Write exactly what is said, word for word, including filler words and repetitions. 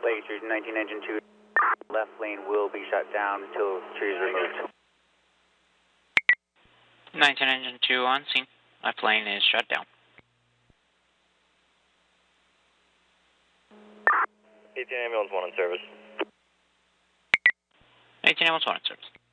Lake Street, nineteen engine two, left lane will be shut down until trees removed. nineteen engine two on scene. Left lane is shut down. eighteen ambulance one in service. eighteen ambulance one in service.